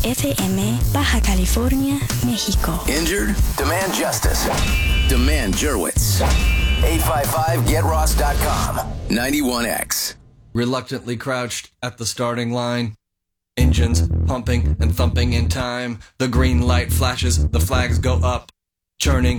FM, Baja California, México. Injured? Demand justice. Demand Jurwitz. 855-GetRoss.com. 91X. Reluctantly crouched at the starting line. Engines pumping and thumping in time. The green light flashes, the flags go up. Churning